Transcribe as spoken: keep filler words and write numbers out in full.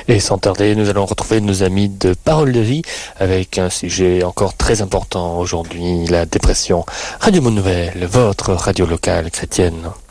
Et sans tarder, nous allons retrouver nos amis de Parole de Vie avec un sujet encore très important aujourd'hui, la dépression. Radio Bonne Nouvelle, votre radio locale chrétienne.